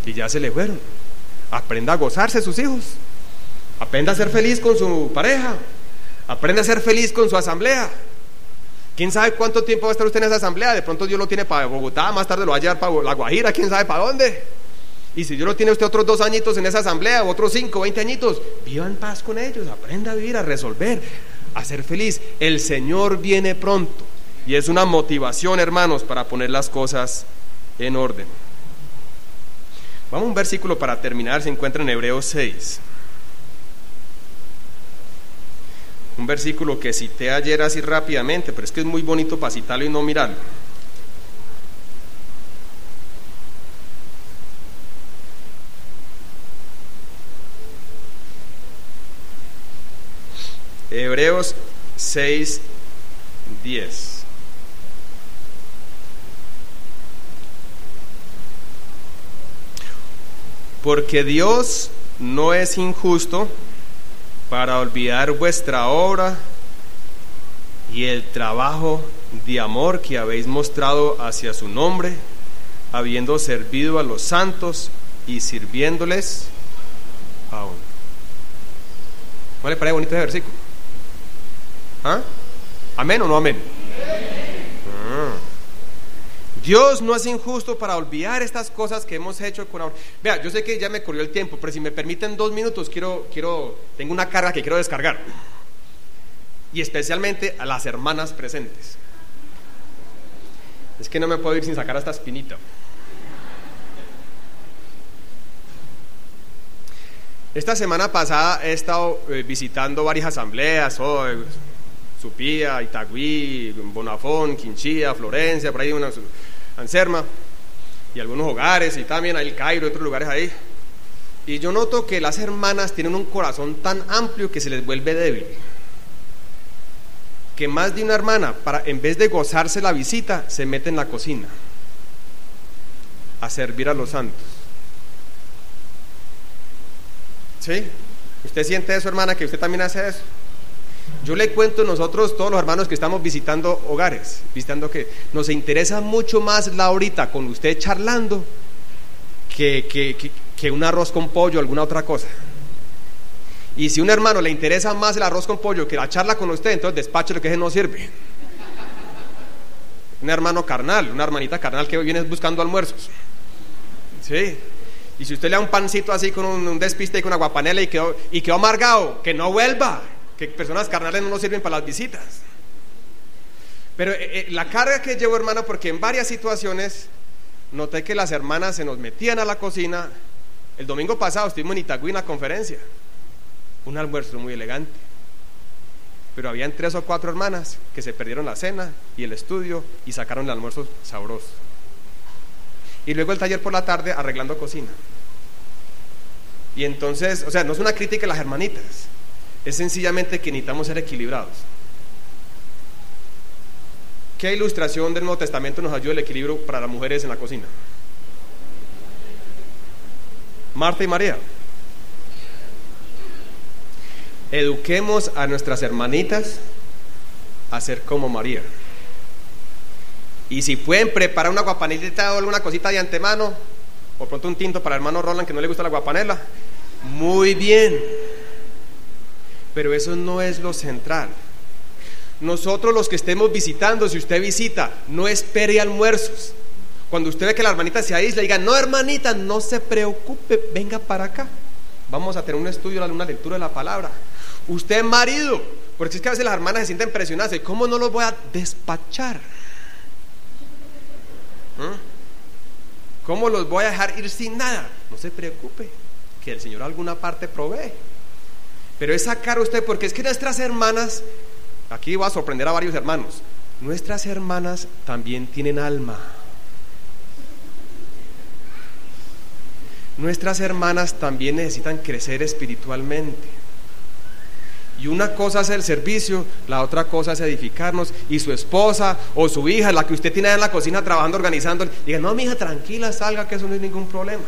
y ya se le fueron. Aprenda a gozarse sus hijos, aprenda a ser feliz con su pareja, aprenda a ser feliz con su asamblea. ¿Quién sabe cuánto tiempo va a estar usted en esa asamblea? De pronto Dios lo tiene para Bogotá, más tarde lo va a llevar para La Guajira, quién sabe para dónde. Y si Dios lo tiene usted otros 2 añitos en esa asamblea, otros 5, 20 añitos, viva en paz con ellos, aprenda a vivir, a resolver, a ser feliz. El Señor viene pronto y es una motivación, hermanos, para poner las cosas en orden. Vamos a un versículo para terminar, se encuentra en Hebreos 6. Un versículo que cité ayer así rápidamente, pero es que es muy bonito para citarlo y no mirarlo. Hebreos 6:10. Porque Dios no es injusto para olvidar vuestra obra y el trabajo de amor que habéis mostrado hacia su nombre, habiendo servido a los santos y sirviéndoles aún. ¿No le parece bonito ese versículo? ¿Ah? ¿Amén o no amén? Dios no es injusto para olvidar estas cosas que hemos hecho con amor. Vea, yo sé que ya me corrió el tiempo, pero si me permiten 2 minutos, tengo una carga que quiero descargar. Y especialmente a las hermanas presentes. Es que no me puedo ir sin sacar esta espinita. Esta semana pasada he estado visitando varias asambleas, Supía, Itagüí, Bonafón, Quinchía, Florencia, por ahí Anserma, y algunos hogares, y también El Cairo y otros lugares ahí. Y yo noto que las hermanas tienen un corazón tan amplio que se les vuelve débil, que más de una hermana, en vez de gozarse la visita, se mete en la cocina a servir a los santos. ¿Sí? ¿Usted siente eso, hermana, que usted también hace eso? Yo le cuento, nosotros, todos los hermanos que estamos visitando hogares, visitando que nos interesa mucho más la horita con usted charlando que un arroz con pollo o alguna otra cosa. Y si a un hermano le interesa más el arroz con pollo que la charla con usted, entonces despache lo que ese no sirve. Un hermano carnal, una hermanita carnal que viene buscando almuerzos. Sí. Y si usted le da un pancito así con un despiste y con una guapanela y quedó amargado, que no vuelva. Que personas carnales no nos sirven para las visitas. Pero la carga que llevo, hermano, porque en varias situaciones noté que las hermanas se nos metían a la cocina. El domingo pasado estuvimos en Itagüí en una conferencia, un almuerzo muy elegante, pero habían 3 o 4 hermanas que se perdieron la cena y el estudio y sacaron el almuerzo sabroso. Y luego el taller por la tarde arreglando cocina. Y entonces, o sea, no es una crítica a las hermanitas, es sencillamente que necesitamos ser equilibrados. ¿Qué ilustración del Nuevo Testamento nos ayuda el equilibrio para las mujeres en la cocina? Marta y María. Eduquemos a nuestras hermanitas a ser como María. Y si pueden preparar una guapanelita o alguna cosita de antemano, o pronto un tinto para el hermano Roland que no le gusta la guapanela, muy bien. Pero eso no es lo central. Nosotros los que estemos visitando, si usted visita, no espere almuerzos. Cuando usted ve que la hermanita se aísla, diga: no, hermanita, no se preocupe, venga para acá, vamos a tener un estudio, una lectura de la palabra. Usted, marido, porque es que a veces las hermanas se sienten presionadas, ¿cómo no los voy a despachar? ¿Cómo los voy a dejar ir sin nada? No se preocupe, que el Señor a alguna parte provee. Pero es sacar a usted, porque es que nuestras hermanas, aquí voy a sorprender a varios hermanos, nuestras hermanas también tienen alma. Nuestras hermanas también necesitan crecer espiritualmente. Y una cosa es el servicio, la otra cosa es edificarnos. Y su esposa o su hija, la que usted tiene ahí en la cocina trabajando, organizando, diga: no, mija, tranquila, salga, que eso no es ningún problema.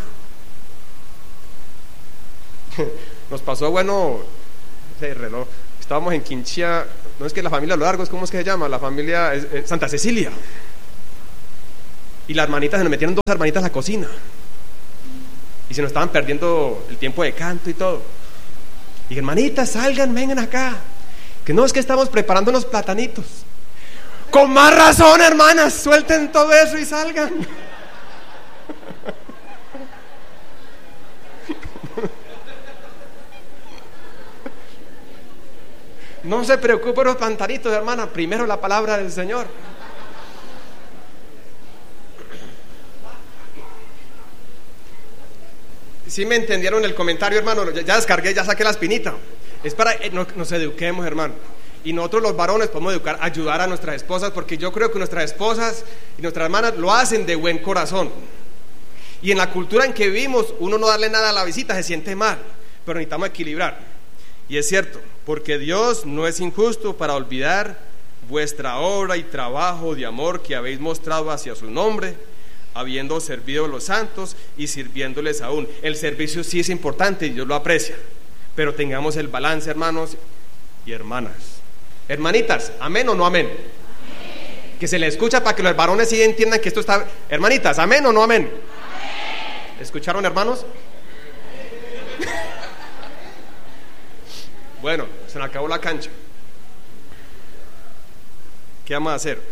Nos pasó, bueno, ese reloj, estábamos en Quinchía, no es que la familia Lo Largos, ¿cómo es que se llama? La familia Santa Cecilia. Y las hermanitas, se nos metieron 2 hermanitas a la cocina. y se nos estaban perdiendo el tiempo de canto y todo. Y hermanitas, salgan, vengan acá, que no, es que estamos preparando unos platanitos. Con más razón, hermanas, suelten todo eso y salgan. No se preocupen por los platanitos, hermana, primero la palabra del Señor. ¿Sí me entendieron el comentario, hermano? Ya descargué, ya saqué la espinita. Es para que nos eduquemos, hermano. Y nosotros los varones podemos ayudar a nuestras esposas, porque yo creo que nuestras esposas y nuestras hermanas lo hacen de buen corazón. Y en la cultura en que vivimos, uno no darle nada a la visita se siente mal, pero necesitamos equilibrar. Y es cierto, porque Dios no es injusto para olvidar vuestra obra y trabajo de amor que habéis mostrado hacia su nombre, habiendo servido a los santos y sirviéndoles aún. El servicio sí es importante y Dios lo aprecia, pero tengamos el balance, hermanos y hermanas. Hermanitas, ¿amén o no amén? Amén. Que se le escucha para que los varones sí entiendan que esto está... Hermanitas, ¿amén o no amén? Amén. ¿Escucharon, hermanos? Bueno, se me acabó la cancha. ¿Qué vamos a hacer?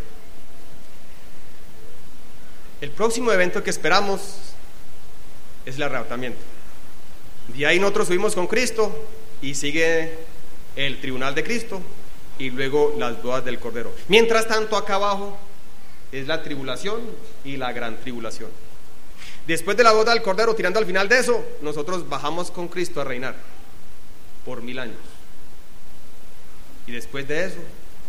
El próximo evento que esperamos es el arrebatamiento. De ahí nosotros subimos con Cristo y sigue el tribunal de Cristo y luego las bodas del Cordero. Mientras tanto, acá abajo es la tribulación y la gran tribulación. Después de la boda del Cordero, tirando al final de eso, nosotros bajamos con Cristo a reinar por 1000 años. Y después de eso,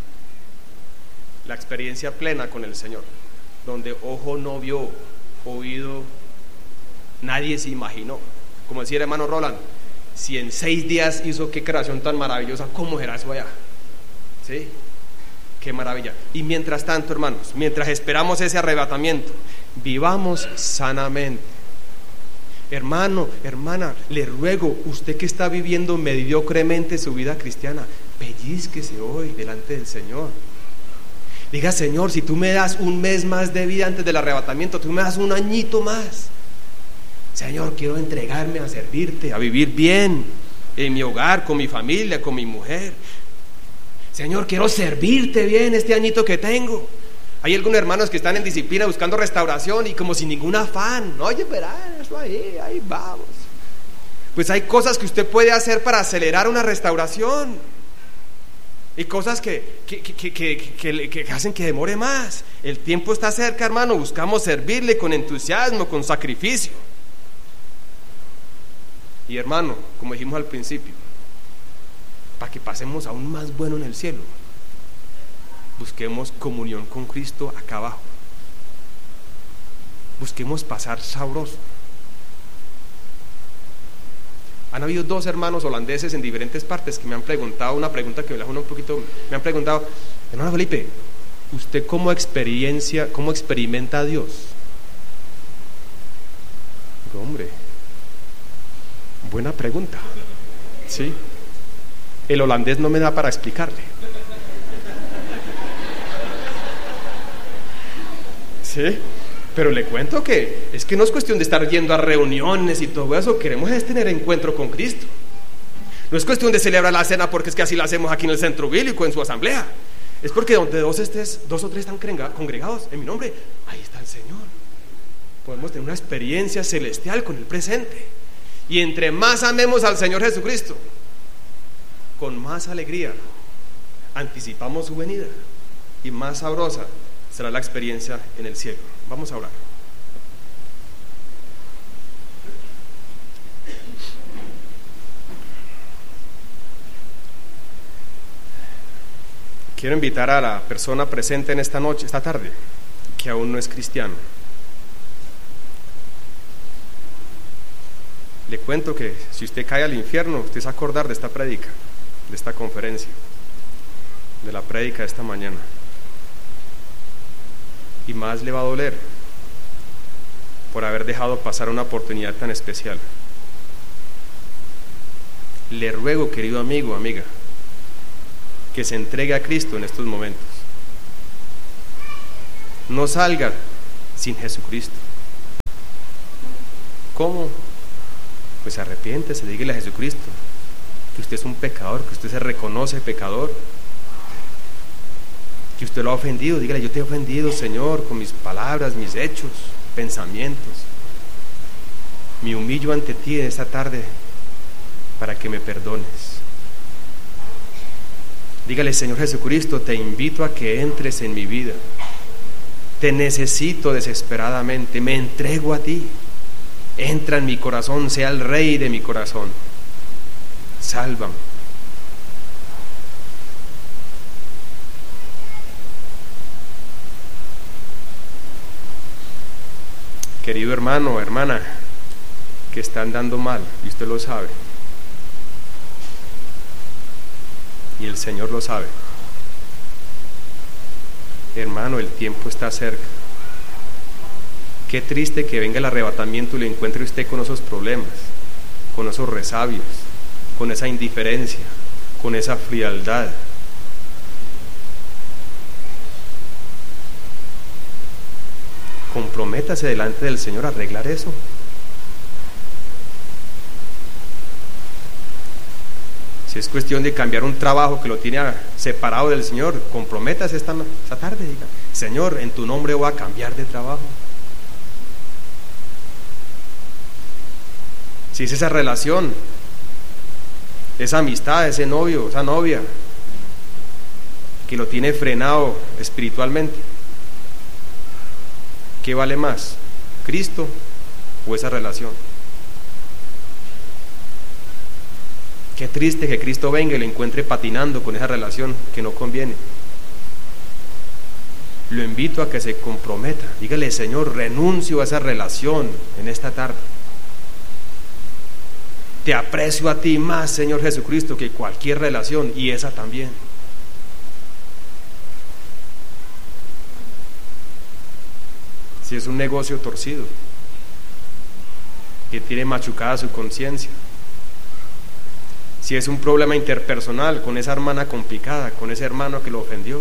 la experiencia plena con el Señor, donde ojo no vio, oído nadie se imaginó. Como decía el hermano Roland, si en 6 días hizo qué creación tan maravillosa, ¿cómo será eso allá? ¿Sí? Qué maravilla. Y mientras tanto, hermanos, mientras esperamos ese arrebatamiento, vivamos sanamente. Hermano, hermana, le ruego, usted que está viviendo mediocremente su vida cristiana, pellizquese hoy delante del Señor. Diga: Señor, si tú me das un mes más de vida antes del arrebatamiento, tú me das un añito más. Señor, quiero entregarme a servirte, a vivir bien en mi hogar, con mi familia, con mi mujer. Señor, quiero servirte bien este añito que tengo. Hay algunos hermanos que están en disciplina buscando restauración y como sin ningún afán. Oye, verá, eso ahí vamos. Pues hay cosas que usted puede hacer para acelerar una restauración. Y cosas que hacen que demore más. El tiempo está cerca, hermano. Buscamos servirle con entusiasmo, con sacrificio. Y hermano, como dijimos al principio, para que pasemos aún más bueno en el cielo, busquemos comunión con Cristo acá abajo. Busquemos pasar sabroso. Han habido 2 hermanos holandeses en diferentes partes que me han preguntado una pregunta que me la un poquito. Me han preguntado: hermano Felipe, ¿usted cómo experimenta a Dios? Digo: hombre, buena pregunta. Sí. El holandés no me da para explicarle. Sí. Pero le cuento que es que no es cuestión de estar yendo a reuniones y todo eso. Queremos es tener encuentro con Cristo. No es cuestión de celebrar la cena porque es que así la hacemos aquí en el centro bíblico, en su asamblea. Es porque donde 2 o 3 están congregados en mi nombre, ahí está el Señor. Podemos tener una experiencia celestial con el presente. Y entre más amemos al Señor Jesucristo, con más alegría anticipamos su venida y más sabrosa será la experiencia en el cielo. Vamos a orar. Quiero invitar a la persona presente en esta tarde, que aún no es cristiano. Le cuento que si usted cae al infierno, usted se va a acordar de esta prédica, de esta conferencia, de la prédica de esta mañana. Y más le va a doler por haber dejado pasar una oportunidad tan especial. Le ruego, querido amigo, amiga, que se entregue a Cristo en estos momentos. No salga sin Jesucristo. ¿Cómo? pues arrepiéntese, dígale a Jesucristo que usted es un pecador, que usted se reconoce pecador, que usted lo ha ofendido. Dígale: yo te he ofendido, Señor, con mis palabras, mis hechos, pensamientos. Me humillo ante ti en esta tarde para que me perdones. Dígale: Señor Jesucristo, te invito a que entres en mi vida. Te necesito desesperadamente, me entrego a ti. Entra en mi corazón, sea el rey de mi corazón. Sálvame. Querido hermano, hermana, que está andando mal, y usted lo sabe, y el Señor lo sabe. Hermano, el tiempo está cerca. Qué triste que venga el arrebatamiento y le encuentre usted con esos problemas, con esos resabios, con esa indiferencia, con esa frialdad. Comprométase delante del Señor a arreglar eso. Si es cuestión de cambiar un trabajo que lo tiene separado del Señor, comprométase esta tarde. Diga: Señor, en tu nombre voy a cambiar de trabajo. Si es esa relación, esa amistad, ese novio, esa novia que lo tiene frenado espiritualmente, ¿qué vale más? ¿Cristo o esa relación? Qué triste que Cristo venga y lo encuentre patinando con esa relación que no conviene. Lo invito a que se comprometa. Dígale: Señor, renuncio a esa relación en esta tarde. Te aprecio a ti más, Señor Jesucristo, que cualquier relación, y esa también. Si es un negocio torcido, que tiene machucada su conciencia, si es un problema interpersonal con esa hermana complicada, con ese hermano que lo ofendió,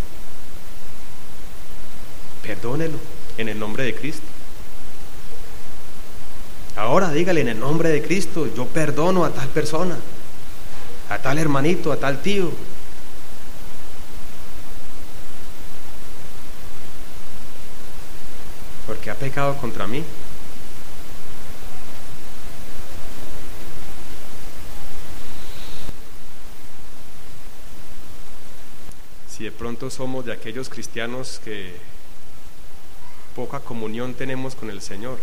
perdónelo en el nombre de Cristo. Ahora dígale: en el nombre de Cristo, yo perdono a tal persona, a tal hermanito, a tal tío. Porque ha pecado contra mí. Si de pronto somos de aquellos cristianos que poca comunión tenemos con el Señor,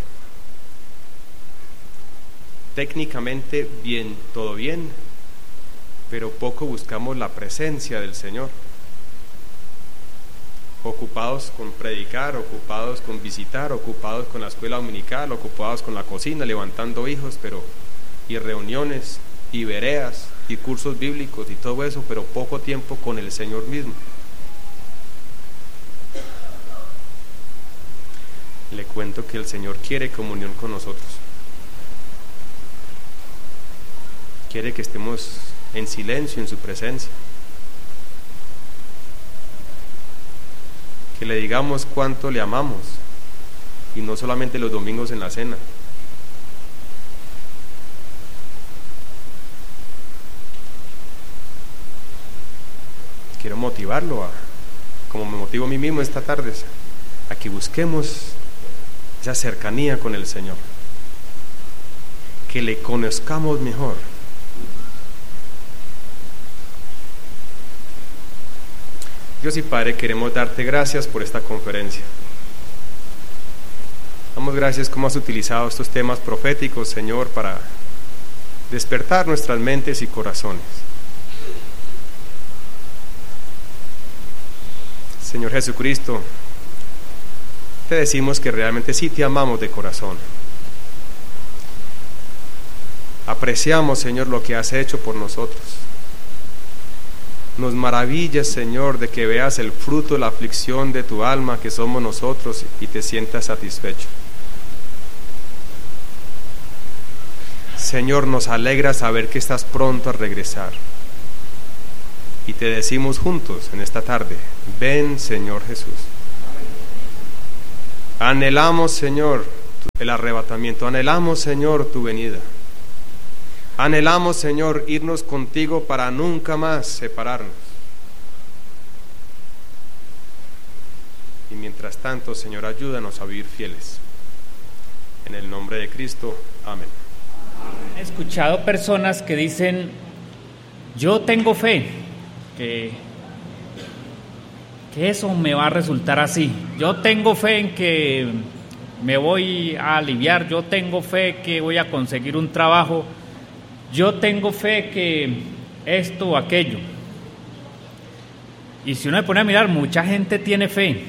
técnicamente bien, todo bien, pero poco buscamos la presencia del Señor. Ocupados con predicar, ocupados con visitar, ocupados con la escuela dominical, ocupados con la cocina, levantando hijos, y reuniones, y veredas, y cursos bíblicos y todo eso, pero poco tiempo con el Señor mismo. Le cuento que el Señor quiere comunión con nosotros. Quiere que estemos en silencio en su presencia, que le digamos cuánto le amamos, y no solamente los domingos en la cena. Quiero motivarlo, como me motivo a mí mismo esta tarde, a que busquemos esa cercanía con el Señor, que le conozcamos mejor. Dios y Padre, queremos darte gracias por esta conferencia. Damos gracias como has utilizado estos temas proféticos, Señor, para despertar nuestras mentes y corazones. Señor Jesucristo, te decimos que realmente sí te amamos de corazón. Apreciamos, Señor, lo que has hecho por nosotros. Nos maravillas, Señor, de que veas el fruto de la aflicción de tu alma, que somos nosotros, y te sientas satisfecho. Señor, nos alegra saber que estás pronto a regresar. Y te decimos juntos en esta tarde: ven, Señor Jesús. Anhelamos, Señor, el arrebatamiento. Anhelamos, Señor, tu venida. Anhelamos, Señor, irnos contigo para nunca más separarnos. Y mientras tanto, Señor, ayúdanos a vivir fieles. En el nombre de Cristo, amén. He escuchado personas que dicen: yo tengo fe, que eso me va a resultar así. Yo tengo fe en que me voy a aliviar. Yo tengo fe que voy a conseguir un trabajo. Yo tengo fe que esto o aquello. Y si uno se pone a mirar, mucha gente tiene fe.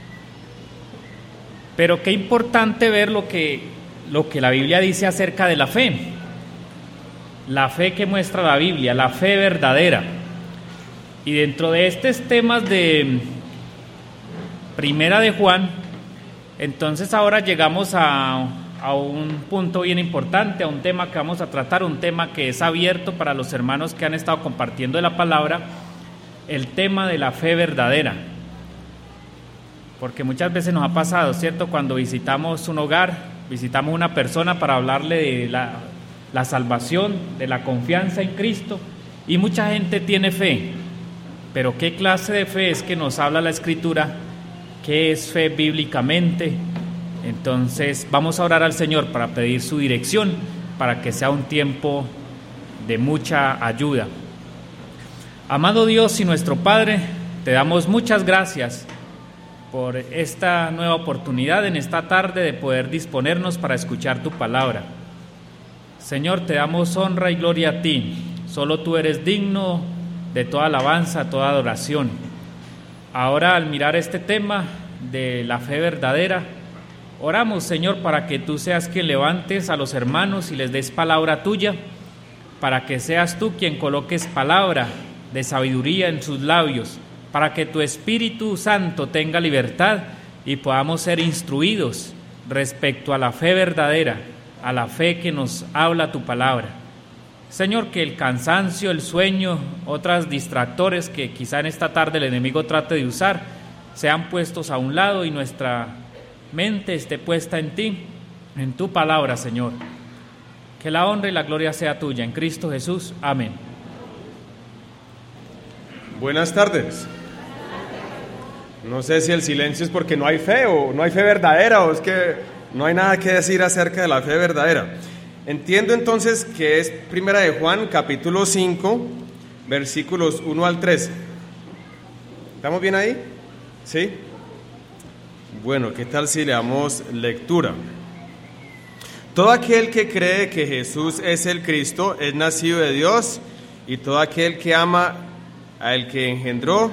Pero qué importante ver lo que la Biblia dice acerca de la fe. La fe que muestra la Biblia, la fe verdadera. Y dentro de estos temas de Primera de Juan, entonces ahora llegamos a un punto bien importante, a un tema que vamos a tratar, un tema que es abierto para los hermanos que han estado compartiendo de la palabra, el tema de la fe verdadera. Porque muchas veces nos ha pasado, ¿cierto? Cuando visitamos un hogar, visitamos una persona para hablarle de la salvación, de la confianza en Cristo, y mucha gente tiene fe. Pero ¿qué clase de fe es que nos habla la Escritura? ¿Qué es fe bíblicamente? Entonces vamos a orar al Señor para pedir su dirección, para que sea un tiempo de mucha ayuda. Amado Dios y nuestro Padre, te damos muchas gracias por esta nueva oportunidad en esta tarde de poder disponernos para escuchar tu palabra. Señor, te damos honra y gloria a ti. Solo tú eres digno de toda alabanza, toda adoración. Ahora, al mirar este tema de la fe verdadera, oramos, Señor, para que tú seas quien levantes a los hermanos y les des palabra tuya, para que seas tú quien coloques palabra de sabiduría en sus labios, para que tu Espíritu Santo tenga libertad y podamos ser instruidos respecto a la fe verdadera, a la fe que nos habla tu palabra. Señor, que el cansancio, el sueño, otros distractores que quizá en esta tarde el enemigo trate de usar, sean puestos a un lado y nuestra mente esté puesta en ti, en tu palabra, Señor. Que la honra y la gloria sea tuya, en Cristo Jesús. Amén. Buenas tardes. No sé si el silencio es porque no hay fe o no hay fe verdadera, o es que no hay nada que decir acerca de la fe verdadera. Entiendo entonces que es Primera de Juan, capítulo 5, versículos 1 al 13. ¿Estamos bien ahí? ¿Sí? Bueno, ¿qué tal si le damos lectura? Todo aquel que cree que Jesús es el Cristo es nacido de Dios, y todo aquel que ama al que engendró,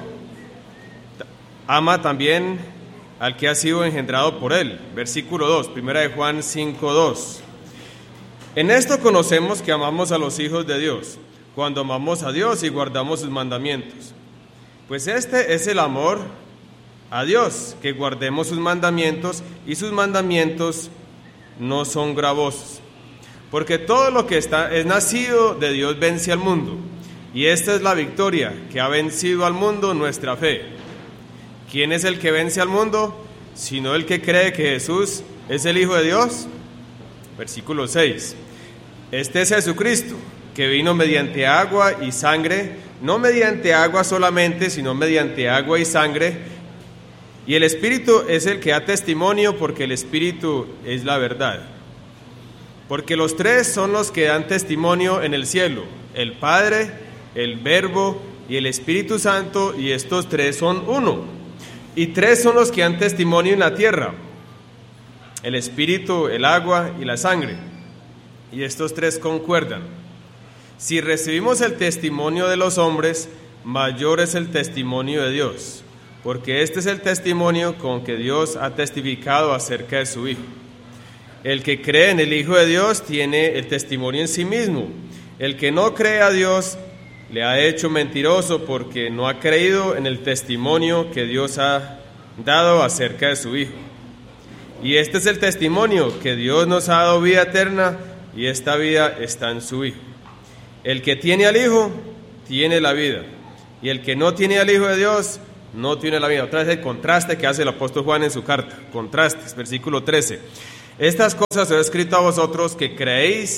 ama también al que ha sido engendrado por él. Versículo 2, Primera de Juan 5, 2. En esto conocemos que amamos a los hijos de Dios, cuando amamos a Dios y guardamos sus mandamientos. Pues este es el amor a Dios, que guardemos sus mandamientos, y sus mandamientos no son gravosos. Porque todo lo que es nacido de Dios vence al mundo, y esta es la victoria que ha vencido al mundo, nuestra fe. ¿Quién es el que vence al mundo? Sino el que cree que Jesús es el Hijo de Dios. Versículo 6. Este es Jesucristo, que vino mediante agua y sangre, no mediante agua solamente, sino mediante agua y sangre. Y el Espíritu es el que da testimonio, porque el Espíritu es la verdad. Porque los tres son los que dan testimonio en el cielo: el Padre, el Verbo y el Espíritu Santo, y estos tres son uno. Y tres son los que dan testimonio en la tierra: el Espíritu, el agua y la sangre. Y estos tres concuerdan. Si recibimos el testimonio de los hombres, mayor es el testimonio de Dios, porque este es el testimonio con que Dios ha testificado acerca de su Hijo. El que cree en el Hijo de Dios tiene el testimonio en sí mismo. El que no cree a Dios le ha hecho mentiroso, porque no ha creído en el testimonio que Dios ha dado acerca de su Hijo. Y este es el testimonio, que Dios nos ha dado vida eterna, y esta vida está en su Hijo. El que tiene al Hijo tiene la vida, y el que no tiene al Hijo de Dios no tiene la vida. Otra vez el contraste que hace el apóstol Juan en su carta. Contrastes, versículo 13. Estas cosas os he escrito a vosotros que creéis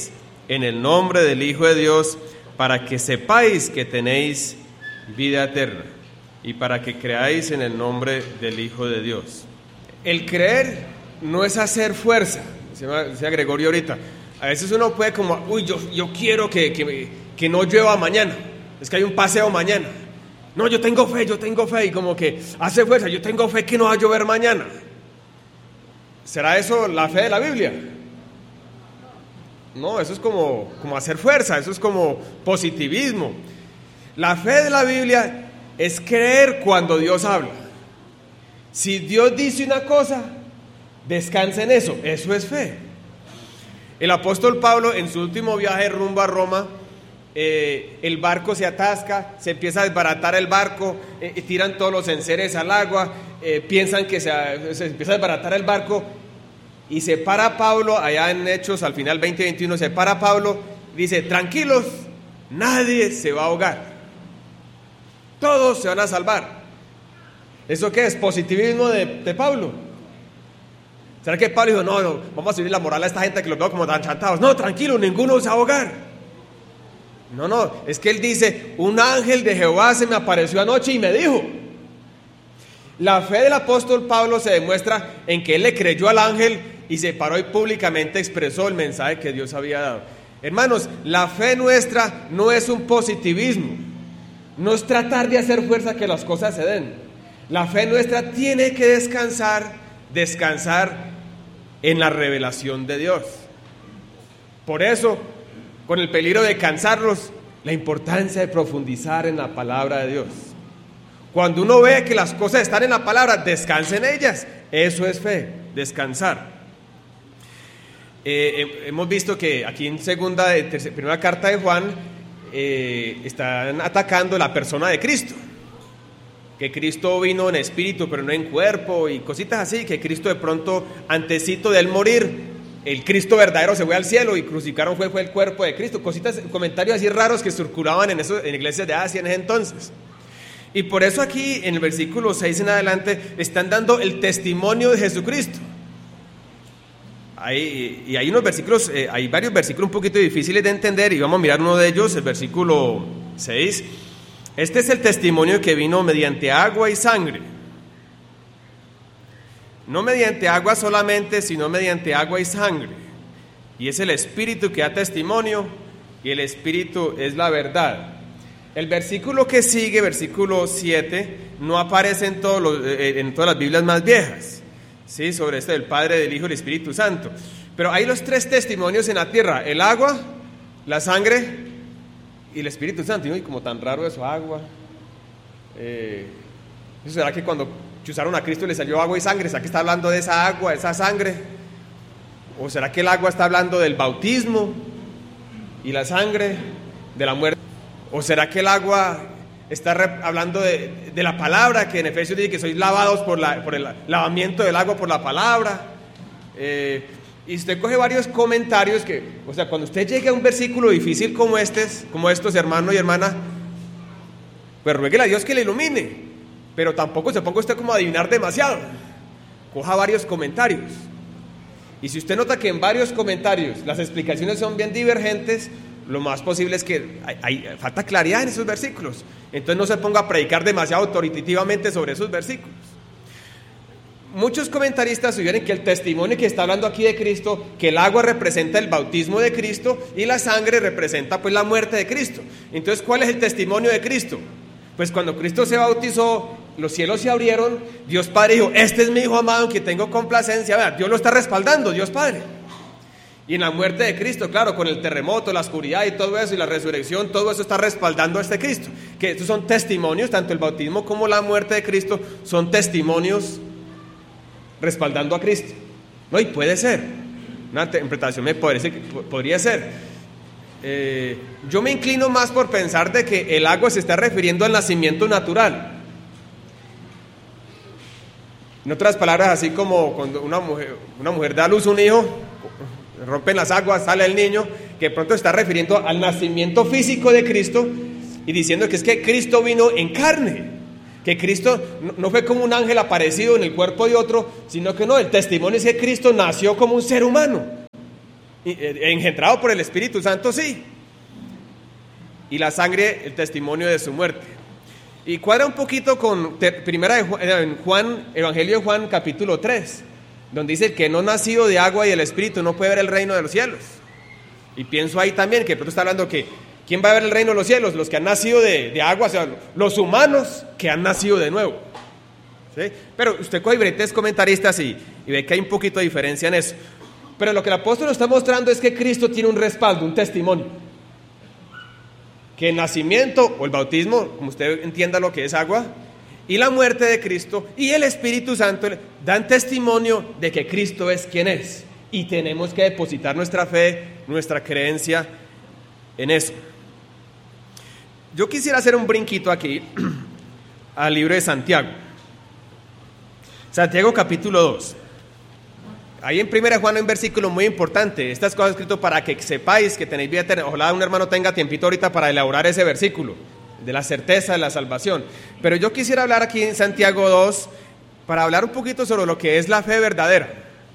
en el nombre del Hijo de Dios, para que sepáis que tenéis vida eterna y para que creáis en el nombre del Hijo de Dios. El creer no es hacer fuerza, decía Gregorio ahorita. A veces uno puede como, uy, yo quiero que no llueva mañana, es que hay un paseo mañana. No, yo tengo fe, y como que hace fuerza, yo tengo fe que no va a llover mañana. ¿Será eso la fe de la Biblia? No, eso es como hacer fuerza, eso es como positivismo. La fe de la Biblia es creer cuando Dios habla. Si Dios dice una cosa, descansa en eso, eso es fe. El apóstol Pablo, en su último viaje rumbo a Roma, el barco se atasca, se empieza a desbaratar el barco, tiran todos los enseres al agua, piensan que se empieza a desbaratar el barco, y se para Pablo, allá en Hechos, al final 20-21, se para Pablo, dice, tranquilos, nadie se va a ahogar, todos se van a salvar. ¿Eso qué es? Positivismo de Pablo. ¿Será que Pablo dijo, no, vamos a subir la moral a esta gente que los veo como tan chantados? No, tranquilo, ninguno se va a ahogar. No, es que él dice, un ángel de Jehová se me apareció anoche y me dijo. La fe del apóstol Pablo se demuestra en que él le creyó al ángel y se paró y públicamente expresó el mensaje que Dios había dado. Hermanos, la fe nuestra no es un positivismo, no es tratar de hacer fuerza que las cosas se den. La fe nuestra tiene que descansar en la revelación de Dios. Por eso, con el peligro de cansarlos, la importancia de profundizar en la palabra de Dios. Cuando uno ve que las cosas están en la palabra, descanse en ellas. Eso es fe, descansar. Hemos visto que aquí en primera carta de Juan están atacando la persona de Cristo. Que Cristo vino en espíritu pero no en cuerpo y cositas así, que Cristo de pronto antesito de él morir, el Cristo verdadero se fue al cielo y crucificaron fue el cuerpo de Cristo, comentarios así raros que circulaban en iglesias de Asia en ese entonces. Y por eso aquí en el versículo 6 en adelante están dando el testimonio de Jesucristo. Hay unos versículos, hay varios versículos un poquito difíciles de entender y vamos a mirar uno de ellos, el versículo 6. Este es el testimonio que vino mediante agua y sangre. No mediante agua solamente, sino mediante agua y sangre. Y es el Espíritu que da testimonio, y el Espíritu es la verdad. El versículo que sigue, versículo 7, no aparece en todas las Biblias más viejas, ¿sí? Sobre esto del Padre, del Hijo y del Espíritu Santo. Pero hay los tres testimonios en la tierra: el agua, la sangre y el Espíritu Santo. Y como tan raro eso, agua. ¿Eso será que cuando chuzaron a Cristo le salió agua y sangre? ¿Será que está hablando de esa agua, de esa sangre? ¿O será que el agua está hablando del bautismo y la sangre de la muerte? ¿O será que el agua está hablando de la palabra, que en Efesios dice que sois lavados por el lavamiento del agua por la palabra? Y usted coge varios comentarios cuando usted llegue a un versículo difícil como estos, hermano y hermana, pues ruéguele a Dios que le ilumine, pero tampoco se ponga usted como a adivinar demasiado. Coja varios comentarios. Y si usted nota que en varios comentarios las explicaciones son bien divergentes, lo más posible es que falta claridad en esos versículos. Entonces no se ponga a predicar demasiado autoritativamente sobre esos versículos. Muchos comentaristas sugieren que el testimonio que está hablando aquí de Cristo, que el agua representa el bautismo de Cristo y la sangre representa pues la muerte de Cristo. Entonces, ¿cuál es el testimonio de Cristo? Pues cuando Cristo se bautizó, los cielos se abrieron, Dios Padre dijo, este es mi Hijo amado en que tengo complacencia. Vea, Dios lo está respaldando, Dios Padre. Y en la muerte de Cristo, claro, con el terremoto, la oscuridad y todo eso, y la resurrección, todo eso está respaldando a este Cristo. Que estos son testimonios, tanto el bautismo como la muerte de Cristo son testimonios respaldando a Cristo. No, y puede ser, una interpretación me parece que podría ser. Yo me inclino más por pensar de que el agua se está refiriendo al nacimiento natural. En otras palabras, así como cuando una mujer da a luz un hijo, rompen las aguas, sale el niño, que de pronto está refiriendo al nacimiento físico de Cristo y diciendo que es que Cristo vino en carne, que Cristo no fue como un ángel aparecido en el cuerpo de otro, sino que no, el testimonio es que Cristo nació como un ser humano. engendrado por el Espíritu Santo, sí. Y la sangre, el testimonio de su muerte. Y cuadra un poquito con Evangelio de Juan capítulo 3, donde dice que no nacido de agua y del Espíritu no puede ver el reino de los cielos. Y pienso ahí también que de pronto está hablando que ¿quién va a ver el reino de los cielos? Los que han nacido de agua, o sea, los humanos que han nacido de nuevo. ¿Sí? Pero usted coge diferentes comentaristas y ve que hay un poquito de diferencia en eso. Pero lo que el apóstol nos está mostrando es que Cristo tiene un respaldo, un testimonio. Que el nacimiento o el bautismo, como usted entienda lo que es agua, y la muerte de Cristo y el Espíritu Santo dan testimonio de que Cristo es quien es. Y tenemos que depositar nuestra fe, nuestra creencia en eso. Yo quisiera hacer un brinquito aquí al libro de Santiago. Santiago capítulo 2. Ahí en 1 Juan hay un versículo muy importante. Estas cosas escrito para que sepáis que tenéis vida eterna. Ojalá un hermano tenga tiempito ahorita para elaborar ese versículo de la certeza de la salvación. Pero yo quisiera hablar aquí en Santiago 2 para hablar un poquito sobre lo que es la fe verdadera.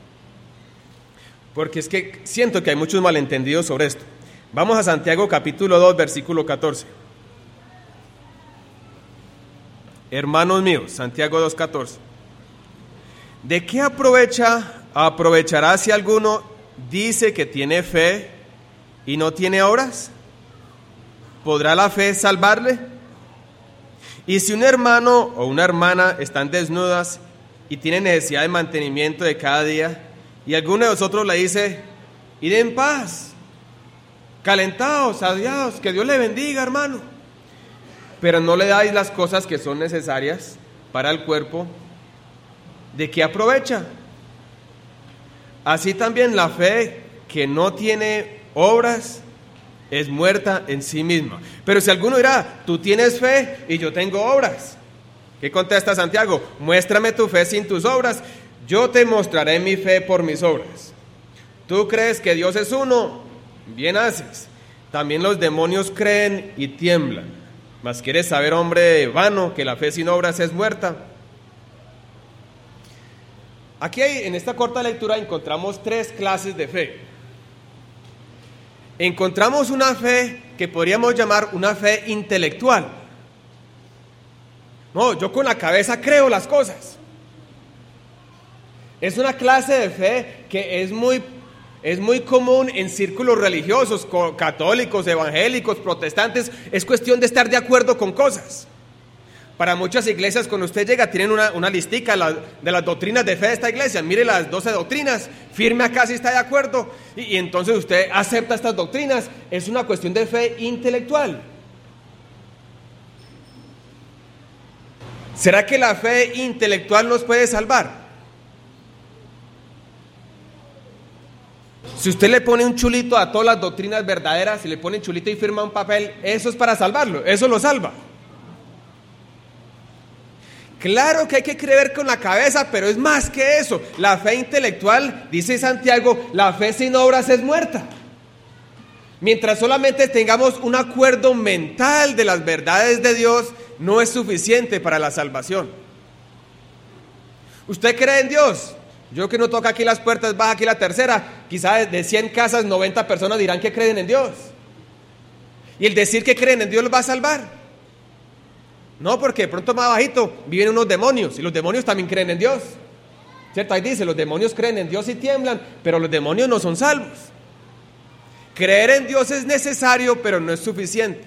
Porque es que siento que hay muchos malentendidos sobre esto. Vamos a Santiago capítulo 2, versículo 14. Hermanos míos, Santiago 2, 14. ¿De qué aprovechará si alguno dice que tiene fe y no tiene obras? ¿Podrá la fe salvarle? Y si un hermano o una hermana están desnudas y tienen necesidad de mantenimiento de cada día, y alguno de vosotros le dice, id en paz, calentaos, adiós, que Dios le bendiga, hermano, pero no le dais las cosas que son necesarias para el cuerpo, ¿de qué aprovecha? Así también la fe que no tiene obras es muerta en sí misma. Pero si alguno dirá, tú tienes fe y yo tengo obras, ¿qué contesta Santiago? Muéstrame tu fe sin tus obras, yo te mostraré mi fe por mis obras. Tú crees que Dios es uno, bien haces. También los demonios creen y tiemblan. Mas quieres saber, hombre vano, que la fe sin obras es muerta. Aquí en esta corta lectura encontramos 3 clases de fe. Encontramos una fe que podríamos llamar una fe intelectual. No, yo con la cabeza creo las cosas. Es una clase de fe que es muy común en círculos religiosos, católicos, evangélicos, protestantes. Es cuestión de estar de acuerdo con cosas. Para muchas iglesias, cuando usted llega, tienen una listica de las doctrinas de fe de esta iglesia. Mire las 12 doctrinas, firme acá si está de acuerdo. Y entonces usted acepta estas doctrinas. Es una cuestión de fe intelectual. ¿Será que la fe intelectual nos puede salvar? Si usted le pone un chulito a todas las doctrinas verdaderas, si le pone un chulito y firma un papel, eso es para salvarlo, eso lo salva. Claro que hay que creer con la cabeza, pero es más que eso. La fe intelectual, dice Santiago, la fe sin obras es muerta. Mientras solamente tengamos un acuerdo mental de las verdades de Dios, no es suficiente para la salvación. ¿Usted cree en Dios? Yo que no toca aquí las puertas, baja aquí la tercera. Quizás de 100 casas, 90 personas dirán que creen en Dios. Y el decir que creen en Dios los va a salvar. No, porque de pronto más bajito viven unos demonios. Y los demonios también creen en Dios. ¿Cierto? Ahí dice, los demonios creen en Dios y tiemblan, pero los demonios no son salvos. Creer en Dios es necesario, pero no es suficiente.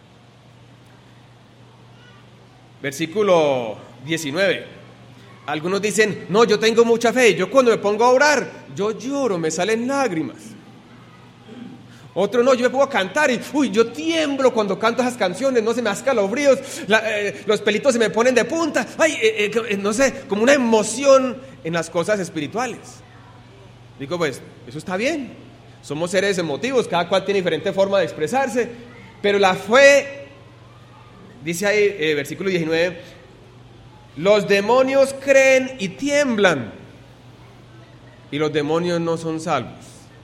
Versículo 19. Algunos dicen, no, yo tengo mucha fe, yo cuando me pongo a orar, yo lloro, me salen lágrimas. Otro no, yo me pongo a cantar y, yo tiemblo cuando canto esas canciones, no se me hacen escalofríos, los pelitos se me ponen de punta, no sé, como una emoción en las cosas espirituales. Digo, pues, eso está bien, somos seres emotivos, cada cual tiene diferente forma de expresarse, pero la fe, dice ahí, versículo 19, los demonios creen y tiemblan, y los demonios no son salvos.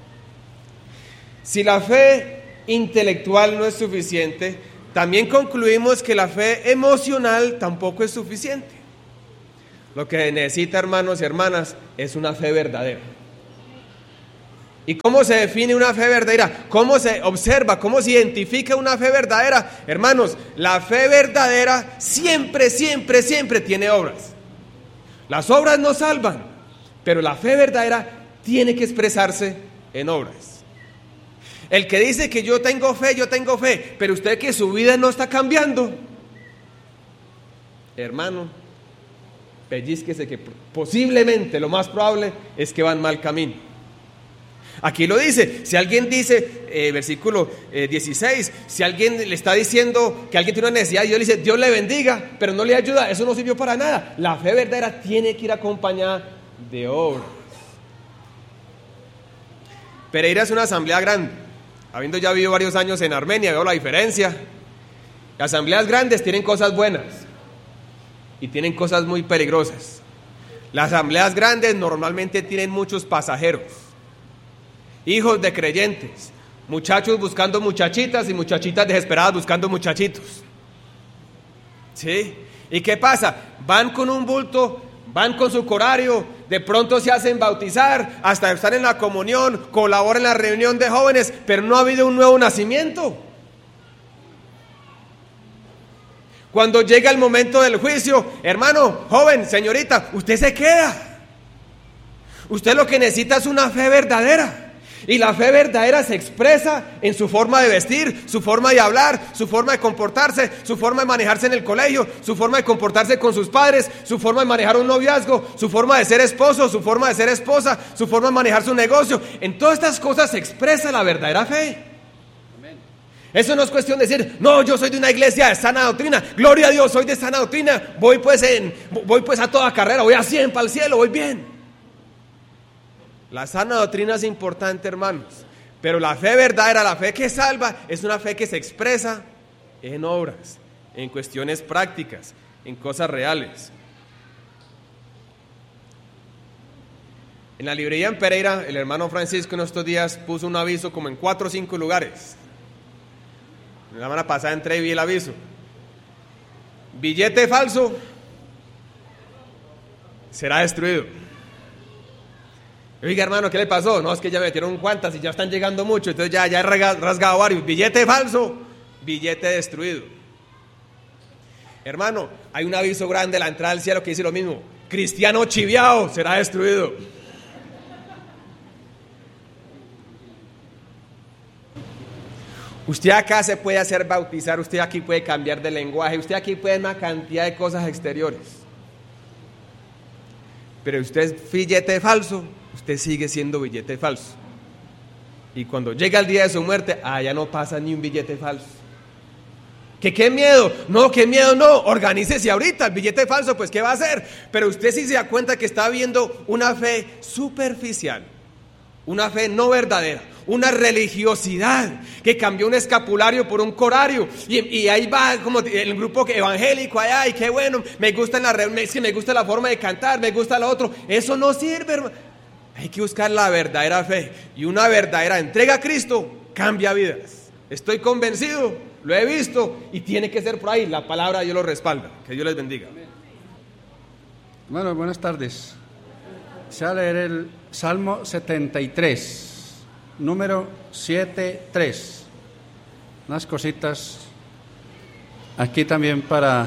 Si la fe intelectual no es suficiente, también concluimos que la fe emocional tampoco es suficiente. Lo que necesita, hermanos y hermanas, es una fe verdadera. ¿Y cómo se define una fe verdadera? ¿Cómo se observa? ¿Cómo se identifica una fe verdadera? Hermanos, la fe verdadera siempre, siempre, siempre tiene obras. Las obras no salvan, pero la fe verdadera tiene que expresarse en obras. El que dice que yo tengo fe, pero usted que su vida no está cambiando, hermano, pellizquese que posiblemente lo más probable es que va en mal camino. Aquí lo dice, si alguien dice, versículo 16, si alguien le está diciendo que alguien tiene una necesidad y Dios le dice, Dios le bendiga, pero no le ayuda, eso no sirvió para nada. La fe verdadera tiene que ir acompañada de obras. Pereira es una asamblea grande, habiendo ya vivido varios años en Armenia, veo la diferencia. Las asambleas grandes tienen cosas buenas y tienen cosas muy peligrosas. Las asambleas grandes normalmente tienen muchos pasajeros, hijos de creyentes, muchachos buscando muchachitas y muchachitas desesperadas buscando muchachitos. ¿Sí? ¿Y qué pasa? Van con un bulto, van con su corario, de pronto se hacen bautizar, hasta están en la comunión, colaboran en la reunión de jóvenes, pero no ha habido un nuevo nacimiento. Cuando llega el momento del juicio, hermano, joven, señorita, usted se queda. Usted lo que necesita es una fe verdadera. Y la fe verdadera se expresa en su forma de vestir, su forma de hablar, su forma de comportarse, su forma de manejarse en el colegio, su forma de comportarse con sus padres, su forma de manejar un noviazgo, su forma de ser esposo, su forma de ser esposa, su forma de manejar su negocio. En todas estas cosas se expresa la verdadera fe. Eso no es cuestión de decir, no, yo soy de una iglesia de sana doctrina, gloria a Dios, soy de sana doctrina, voy pues a toda carrera, voy a 100 para el cielo, voy bien. La sana doctrina es importante, hermanos, pero la fe verdadera, la fe que salva, es una fe que se expresa en obras, en cuestiones prácticas, en cosas reales. En la librería en Pereira, el hermano Francisco en estos días puso un aviso como en 4 o 5 lugares. La semana pasada entré y vi el aviso: billete falso será destruido. Oiga, hermano, ¿qué le pasó? No, es que ya me metieron cuantas y ya están llegando mucho, entonces ya he rasgado varios. Billete falso, billete destruido. Hermano, hay un aviso grande a la entrada del cielo que dice lo mismo: cristiano chiviao será destruido. Usted acá se puede hacer bautizar, usted aquí puede cambiar de lenguaje, usted aquí puede una cantidad de cosas exteriores. Pero usted es billete falso, usted sigue siendo billete falso. Y cuando llega el día de su muerte, ya no pasa ni un billete falso. ¿Qué miedo? No, qué miedo no, organícese ahorita, el billete falso, pues ¿qué va a hacer? Pero usted sí se da cuenta que está viendo una fe superficial, una fe no verdadera, una religiosidad que cambió un escapulario por un corario, y ahí va como el grupo evangélico allá, y qué bueno, me gusta me gusta la forma de cantar, me gusta lo otro. Eso no sirve, hermano. Hay que buscar la verdadera fe, y una verdadera entrega a Cristo cambia vidas. Estoy convencido, lo he visto, y tiene que ser por ahí. La palabra de Dios lo respalda. Que Dios les bendiga. Bueno, buenas tardes. Se va a leer el Salmo 73, número 7:3. Unas cositas aquí también para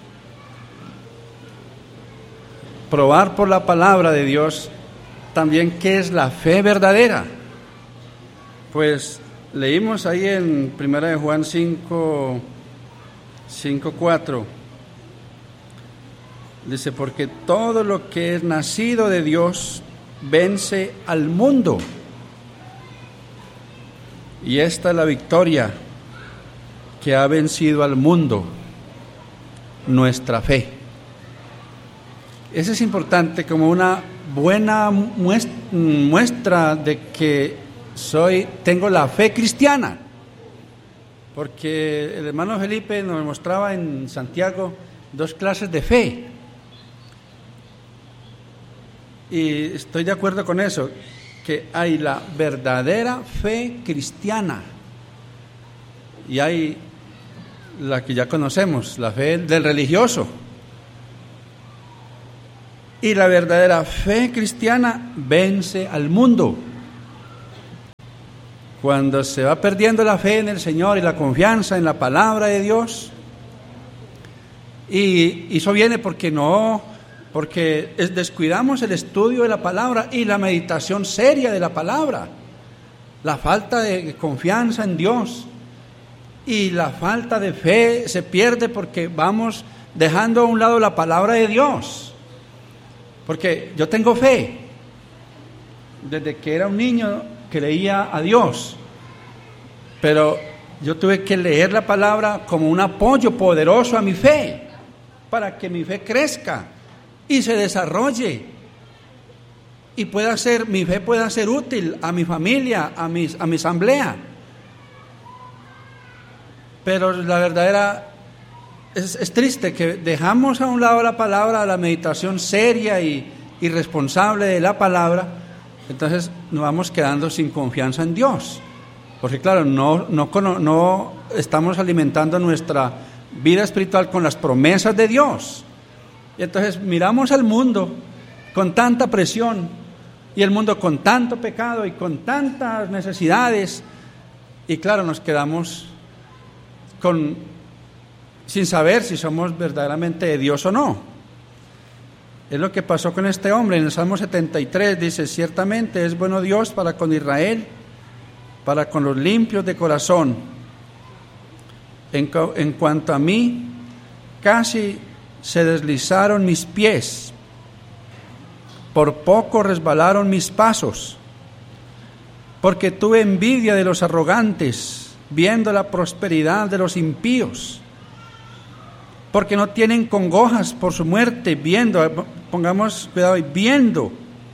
probar por la palabra de Dios también qué es la fe verdadera. Pues leímos ahí en 1 de Juan 5:4. Dice, porque todo lo que es nacido de Dios vence al mundo. Y esta es la victoria que ha vencido al mundo, nuestra fe. Eso es importante como una buena muestra de que tengo la fe cristiana. Porque el hermano Felipe nos mostraba en Santiago 2 clases de fe. Y estoy de acuerdo con eso, que hay la verdadera fe cristiana y hay la que ya conocemos, la fe del religioso. Y la verdadera fe cristiana vence al mundo. cuando se va perdiendo la fe en el Señor y la confianza en la palabra de Dios, y eso viene porque descuidamos el estudio de la palabra y la meditación seria de la palabra, la falta de confianza en Dios y la falta de fe se pierde porque vamos dejando a un lado la palabra de Dios. Porque yo tengo fe desde que era un niño que leía a Dios, pero yo tuve que leer la palabra como un apoyo poderoso a mi fe, para que mi fe crezca y se desarrolle y mi fe pueda ser útil a mi familia, a mi asamblea. Pero la verdadera es triste que dejamos a un lado la palabra, la meditación seria y responsable de la palabra, entonces nos vamos quedando sin confianza en Dios, porque claro, no estamos alimentando nuestra vida espiritual con las promesas de Dios. Y entonces miramos al mundo con tanta presión y el mundo con tanto pecado y con tantas necesidades, y claro, nos quedamos sin saber si somos verdaderamente de Dios o no. Es lo que pasó con este hombre. En el Salmo 73 dice: ciertamente es bueno Dios para con Israel, para con los limpios de corazón. En cuanto a mí, casi se deslizaron mis pies, por poco resbalaron mis pasos, porque tuve envidia de los arrogantes, viendo la prosperidad de los impíos, porque no tienen congojas por su muerte, pongamos cuidado, viendo,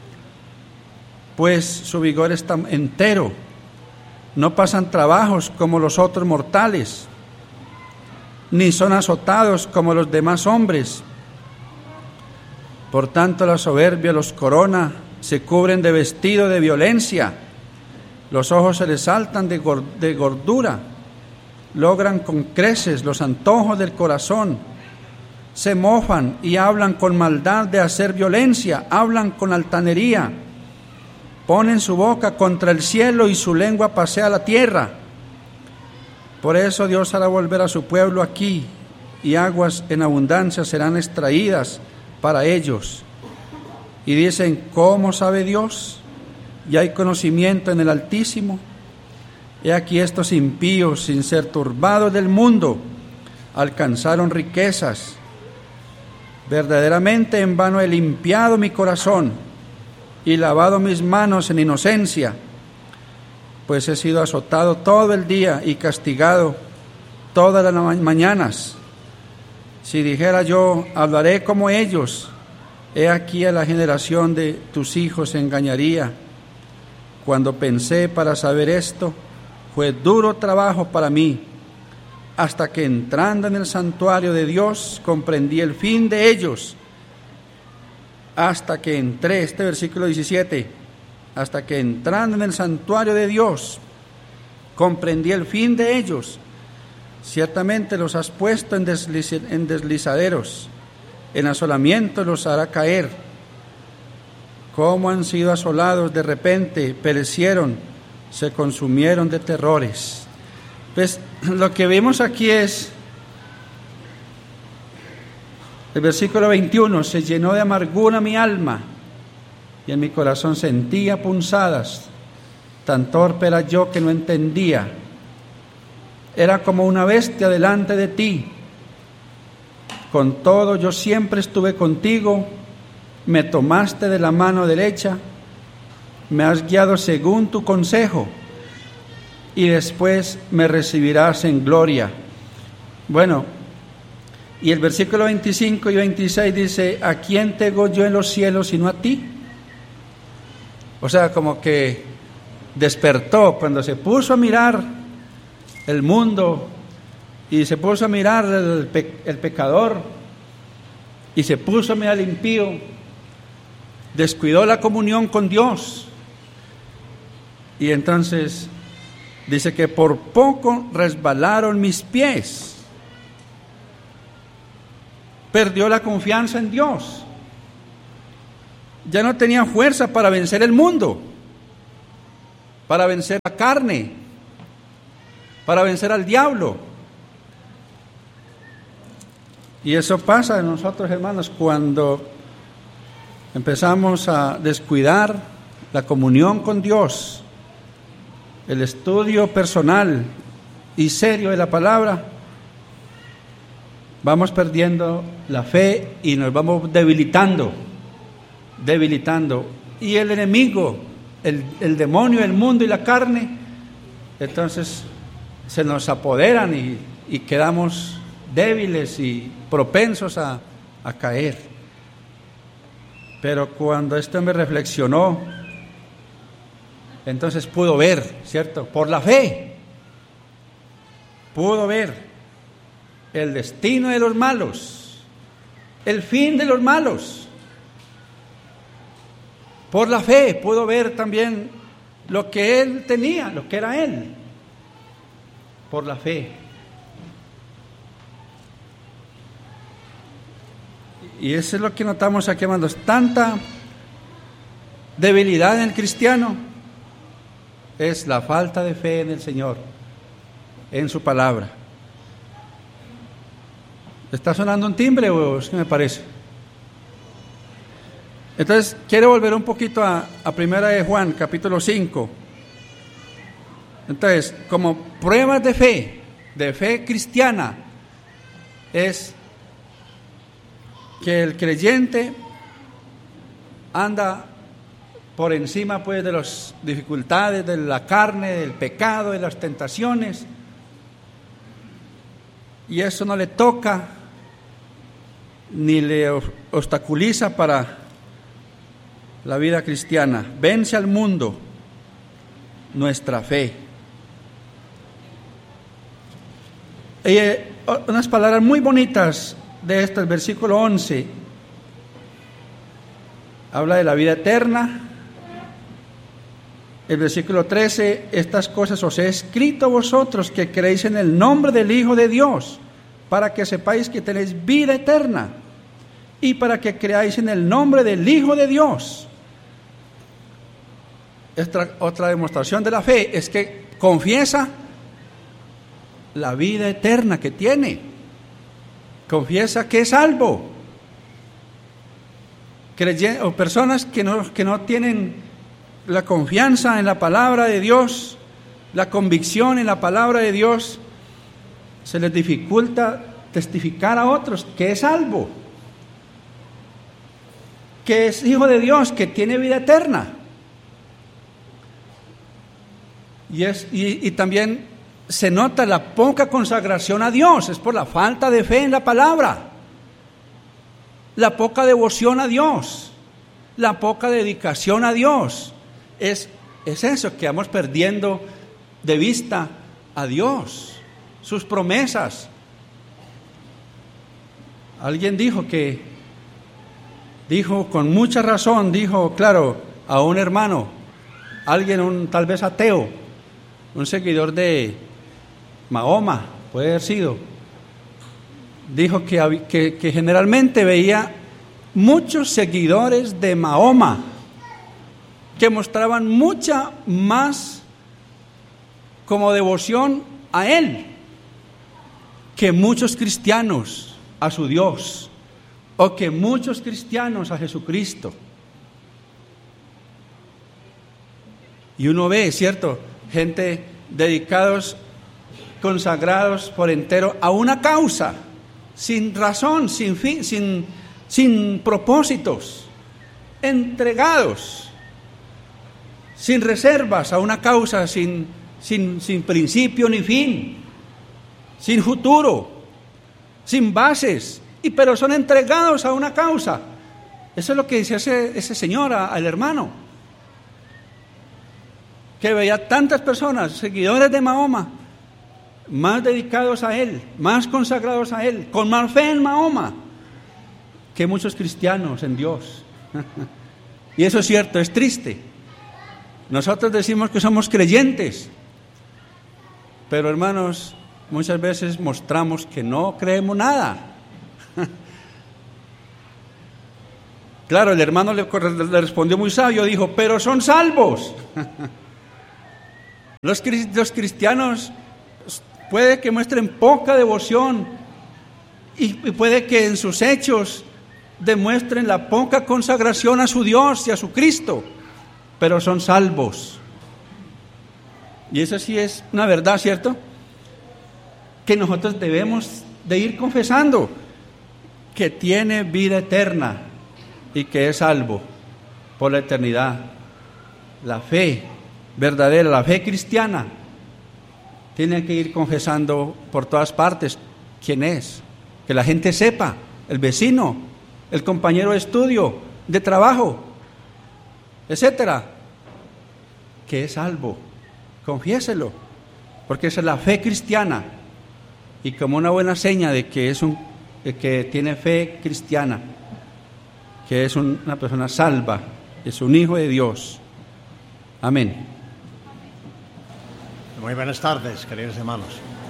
pues su vigor está entero, no pasan trabajos como los otros mortales, ni son azotados como los demás hombres. Por tanto, la soberbia los corona, se cubren de vestido de violencia, los ojos se les saltan de gordura, logran con creces los antojos del corazón, se mofan y hablan con maldad de hacer violencia, hablan con altanería, ponen su boca contra el cielo y su lengua pasea la tierra. Por eso Dios hará volver a su pueblo aquí, y aguas en abundancia serán extraídas para ellos. Y dicen: ¿cómo sabe Dios? Y hay conocimiento en el Altísimo. He aquí estos impíos, sin ser turbados del mundo, alcanzaron riquezas. Verdaderamente en vano he limpiado mi corazón y lavado mis manos en inocencia, pues he sido azotado todo el día y castigado todas las mañanas. Si dijera yo: hablaré como ellos, he aquí a la generación de tus hijos engañaría. Cuando pensé para saber esto, fue duro trabajo para mí, hasta que entrando en el santuario de Dios comprendí el fin de ellos. Hasta que entré, este versículo 17, hasta que entrando en el santuario de Dios comprendí el fin de ellos. Ciertamente los has puesto en deslizaderos, en asolamiento los hará caer. Cómo han sido asolados de repente, perecieron, se consumieron de terrores. Pues lo que vemos aquí es el versículo 21: se llenó de amargura mi alma, y en mi corazón sentía punzadas. Tan torpe era yo que no entendía. Era como una bestia delante de ti. Con todo yo siempre estuve contigo, me tomaste de la mano derecha, me has guiado según tu consejo, y después me recibirás en gloria. Bueno, y el versículo 25 y 26 dice: ¿a quién tengo yo en los cielos sino a ti? O sea, como que despertó cuando se puso a mirar el mundo y se puso a mirar el pecador y se puso a mirar el impío, descuidó la comunión con Dios, y entonces dice que por poco resbalaron mis pies. Perdió la confianza en Dios, ya no tenía fuerza para vencer el mundo, para vencer la carne, para vencer al diablo. Y eso pasa en nosotros, hermanos, cuando empezamos a descuidar la comunión con Dios, el estudio personal y serio de la palabra. Vamos perdiendo la fe y nos vamos debilitando. Y el enemigo, el demonio, el mundo y la carne, entonces se nos apoderan y quedamos débiles y propensos a caer. Pero cuando este hombre reflexionó, entonces pudo ver, ¿cierto? Por la fe, pudo ver el destino de los malos, el fin de los malos. Por la fe pudo ver también lo que él tenía, lo que era él. Por la fe. Y eso es lo que notamos aquí, hermanos. Tanta debilidad en el cristiano es la falta de fe en el Señor, en su palabra. ¿Está sonando un timbre o es que me parece? Entonces, quiero volver un poquito a Primera de Juan, capítulo 5. Entonces, como pruebas de fe cristiana, es que el creyente anda por encima pues de las dificultades de la carne, del pecado, de las tentaciones, y eso no le toca ni le obstaculiza para la vida cristiana. Vence al mundo nuestra fe. Y unas palabras muy bonitas de esto, el versículo 11 habla de la vida eterna. El versículo 13, estas cosas os he escrito a vosotros que creéis en el nombre del Hijo de Dios, para que sepáis que tenéis vida eterna, y para que creáis en el nombre del Hijo de Dios. Esta otra demostración de la fe es que confiesa la vida eterna que tiene, confiesa que es salvo. O personas que no tienen la confianza en la palabra de Dios, la convicción en la palabra de Dios, se les dificulta testificar a otros que es salvo, que es hijo de Dios, que tiene vida eterna. Y también se nota la poca consagración a Dios, es por la falta de fe en la palabra, la poca devoción a Dios, la poca dedicación a Dios. Es eso, que vamos perdiendo de vista a Dios, sus promesas. Alguien dijo con mucha razón, claro, a un hermano, alguien tal vez ateo, un seguidor de Mahoma, puede haber sido, dijo que generalmente veía muchos seguidores de Mahoma que mostraban mucha más como devoción a él que muchos cristianos a su Dios, o que muchos cristianos a Jesucristo. Y uno ve, ¿cierto?, gente dedicados, consagrados por entero a una causa, sin razón, sin fin, sin propósitos, entregados, sin reservas a una causa, sin principio ni fin, sin futuro, sin bases, pero son entregados a una causa. Eso es lo que dice ese señor al hermano, que veía tantas personas, seguidores de Mahoma, más dedicados a él, más consagrados a él, con más fe en Mahoma, que muchos cristianos en Dios. Y eso es cierto, es triste. Nosotros decimos que somos creyentes, pero hermanos, muchas veces mostramos que no creemos nada. Claro, el hermano le respondió muy sabio, dijo, pero son salvos. Los cristianos puede que muestren poca devoción y puede que en sus hechos demuestren la poca consagración a su Dios y a su Cristo, pero son salvos. Y eso sí es una verdad, ¿cierto? Que nosotros debemos de ir confesando que tiene vida eterna y que es salvo por la eternidad. La fe verdadera, la fe cristiana, tiene que ir confesando por todas partes quién es, que la gente sepa, el vecino, el compañero de estudio, de trabajo, etcétera, que es salvo. Confiéselo, porque esa es la fe cristiana, y como una buena seña de que de que tiene fe cristiana, que es una persona salva, es un hijo de Dios. Amén. Muy buenas tardes, queridos hermanos.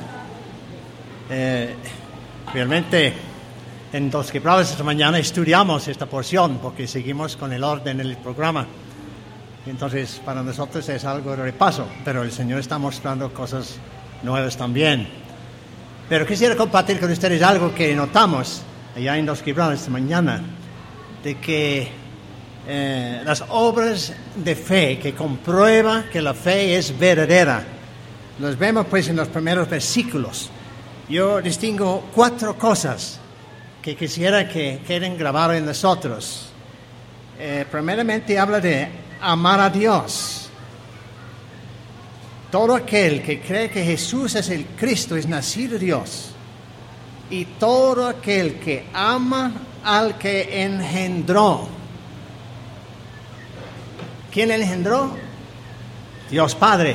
Realmente en Dos Quebradas esta mañana estudiamos esta porción porque seguimos con el orden del programa. Entonces, para nosotros es algo de repaso, pero el Señor está mostrando cosas nuevas también. Pero quisiera compartir con ustedes algo que notamos allá en Dos Quebradas esta mañana, de que las obras de fe que comprueba que la fe es verdadera, los vemos pues en los primeros versículos. Yo distingo 4 cosas que quisiera que queden grabadas en nosotros. Primeramente habla de amar a Dios. Todo aquel que cree que Jesús es el Cristo es nacido de Dios. Y todo aquel que ama al que engendró. ¿Quién engendró? Dios Padre.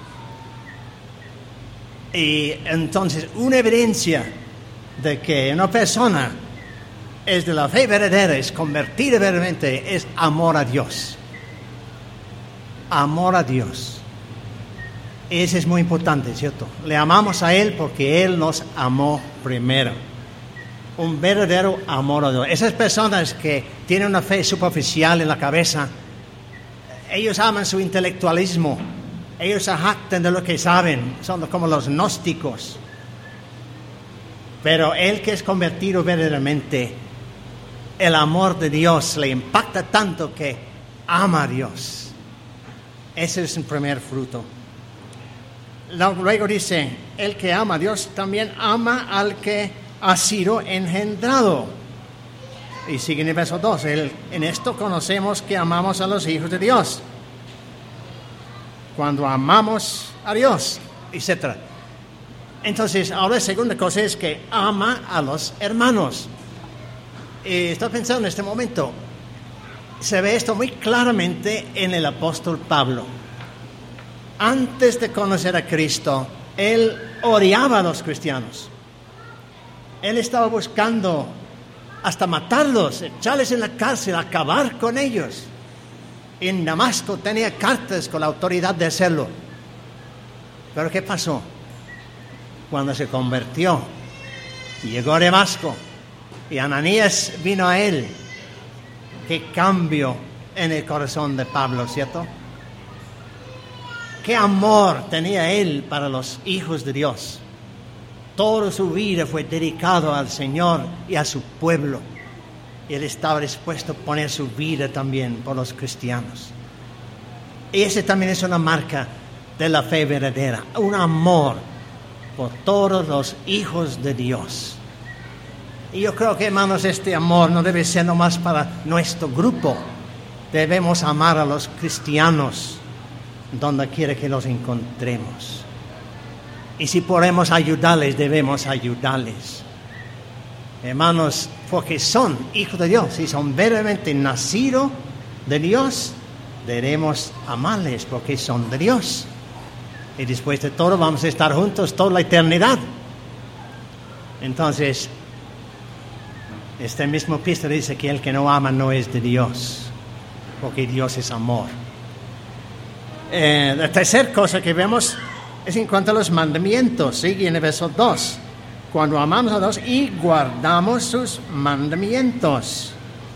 Y entonces una evidencia de que una persona es de la fe verdadera, es convertida verdaderamente, es amor a Dios. Amor a Dios. Ese es muy importante, ¿cierto? Le amamos a Él porque Él nos amó primero. Un verdadero amor a Dios. Esas personas que tienen una fe superficial en la cabeza, ellos aman su intelectualismo, ellos se jactan de lo que saben, son como los gnósticos. Pero el que es convertido verdaderamente, el amor de Dios le impacta tanto que ama a Dios. Ese es el primer fruto. Luego dice, el que ama a Dios también ama al que ha sido engendrado. Y sigue en el verso 2, en esto conocemos que amamos a los hijos de Dios. Cuando amamos a Dios, etc. Entonces, ahora la segunda cosa es que ama a los hermanos. Estoy pensando en este momento, se ve esto muy claramente en el apóstol Pablo. Antes de conocer a Cristo, él odiaba a los cristianos. Él estaba buscando hasta matarlos, echarles en la cárcel, acabar con ellos. En Damasco tenía cartas con la autoridad de hacerlo. Pero ¿qué pasó? Cuando se convirtió, llegó a Damasco y Ananías vino a él. Qué cambio en el corazón de Pablo, ¿cierto? Qué amor tenía él para los hijos de Dios. Toda su vida fue dedicado al Señor y a su pueblo. Y él estaba dispuesto a poner su vida también por los cristianos. Y ese también es una marca de la fe verdadera. Un amor por todos los hijos de Dios. Y yo creo que, hermanos, este amor no debe ser nomás para nuestro grupo. Debemos amar a los cristianos donde quiera que los encontremos. Y si podemos ayudarles, debemos ayudarles. Hermanos, porque son hijos de Dios y son verdaderamente nacidos de Dios, debemos amarles porque son de Dios. Y después de todo vamos a estar juntos toda la eternidad. Entonces, este mismo epístola dice que el que no ama no es de Dios, porque Dios es amor. La tercera cosa que vemos es en cuanto a los mandamientos. Sigue en el verso 2. Cuando amamos a Dios y guardamos sus mandamientos.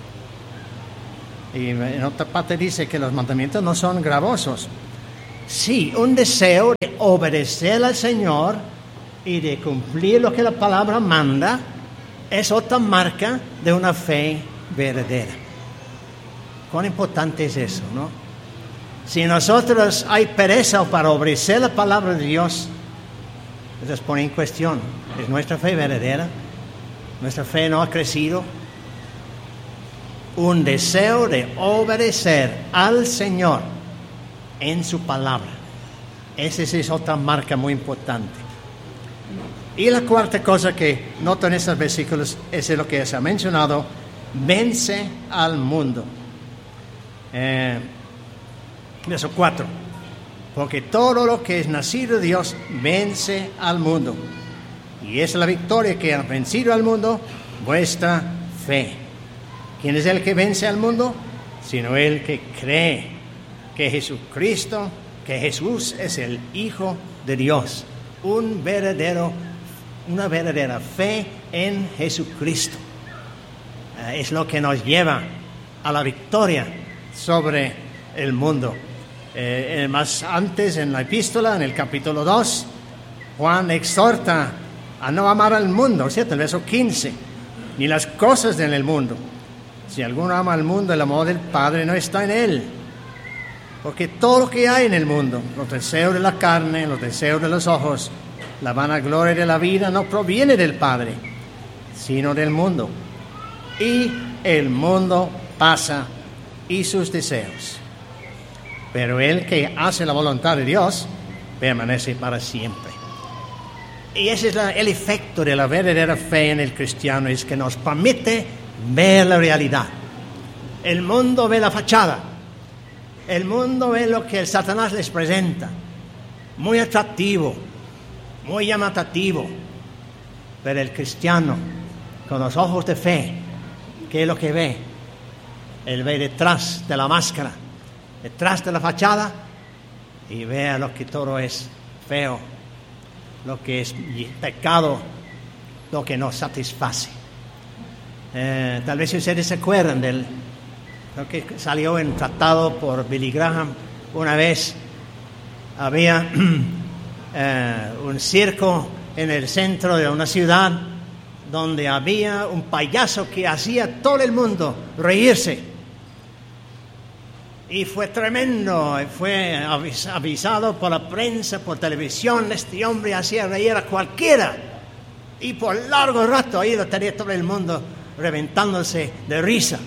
Y en otra parte dice que los mandamientos no son gravosos. Sí, un deseo de obedecer al Señor y de cumplir lo que la palabra manda es otra marca de una fe verdadera. Cuán importante es eso, ¿no? Si en nosotros hay pereza para obedecer la palabra de Dios, entonces pone en cuestión, ¿es nuestra fe verdadera? ¿Nuestra fe no ha crecido? Un deseo de obedecer al Señor en su palabra. Esa es otra marca muy importante. Y la cuarta cosa que noto en estos versículos es lo que se ha mencionado: vence al mundo. Verso 4. Porque todo lo que es nacido de Dios vence al mundo. Y es la victoria que ha vencido al mundo, vuestra fe. ¿Quién es el que vence al mundo? Sino el que cree que Jesucristo, que Jesús es el Hijo de Dios. Una verdadera fe en Jesucristo. Es lo que nos lleva a la victoria sobre el mundo. Más antes en la epístola, en el capítulo 2, Juan exhorta a no amar al mundo, ¿cierto? El verso 15, ni las cosas del mundo. Si alguno ama al mundo, el amor del Padre no está en él. Porque todo lo que hay en el mundo, los deseos de la carne, los deseos de los ojos, la vanagloria de la vida, no proviene del Padre, sino del mundo. Y el mundo pasa y sus deseos. Pero el que hace la voluntad de Dios permanece para siempre. Y ese es el efecto de la verdadera fe en el cristiano, es que nos permite ver la realidad. El mundo ve la fachada. El mundo ve lo que el Satanás les presenta. Muy atractivo, muy llamativo. Pero el cristiano, con los ojos de fe, ¿qué es lo que ve? Él ve detrás de la máscara, detrás de la fachada, y ve lo que todo es feo, lo que es pecado, lo que nos satisface. Tal vez ustedes se acuerdan del lo que salió en tratado por Billy Graham. Una vez había un circo en el centro de una ciudad donde había un payaso que hacía a todo el mundo reírse. Y fue tremendo, fue avisado por la prensa, por televisión. Este hombre hacía reír a cualquiera. Y por largo rato ahí lo tenía todo el mundo reventándose de risa.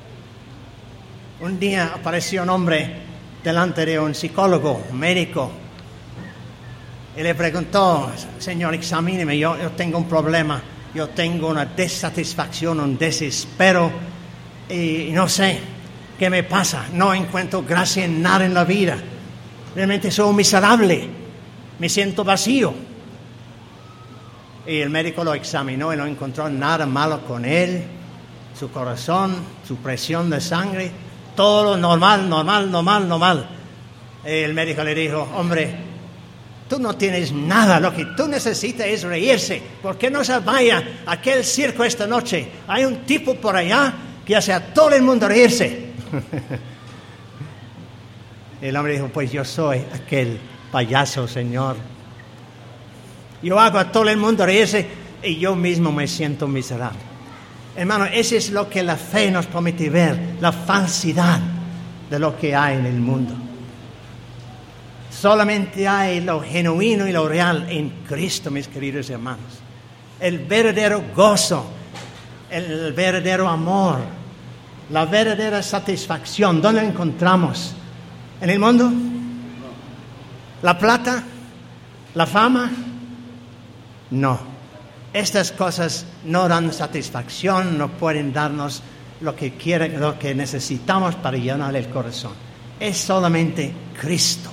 Un día apareció un hombre delante de un psicólogo, un médico, y le preguntó: señor, examíneme, yo tengo un problema, yo tengo una desatisfacción, un desespero, y no sé qué me pasa, no encuentro gracia en nada en la vida, realmente soy miserable, me siento vacío. Y el médico lo examinó y no encontró nada malo con él, su corazón, su presión de sangre, todo normal. El médico le dijo: hombre, tú no tienes nada, lo que tú necesitas es reírse. ¿Por qué no se vaya a aquel circo esta noche? Hay un tipo por allá que hace a todo el mundo reírse. El hombre dijo: pues yo soy aquel payaso, señor. Yo hago a todo el mundo reírse y yo mismo me siento miserable. Hermano, eso es lo que la fe nos permite ver, la falsidad de lo que hay en el mundo. Solamente hay lo genuino y lo real en Cristo, mis queridos hermanos. El verdadero gozo, el verdadero amor, la verdadera satisfacción. ¿Dónde la encontramos? ¿En el mundo? ¿La plata? ¿La fama? No. Estas cosas no dan satisfacción, no pueden darnos lo que necesitamos para llenar el corazón. Es solamente Cristo.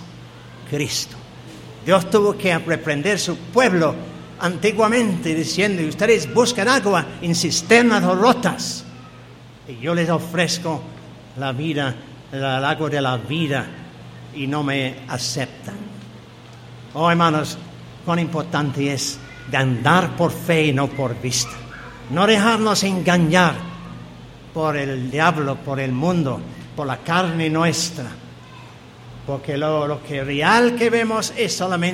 Dios tuvo que reprender a su pueblo antiguamente diciendo: ustedes buscan agua en cisternas rotas y yo les ofrezco la vida, el agua de la vida, y no me aceptan. Oh, hermanos, cuán importante es de andar por fe y no por vista. No dejarnos engañar por el diablo, por el mundo, por la carne nuestra. Porque lo que real que vemos es solamente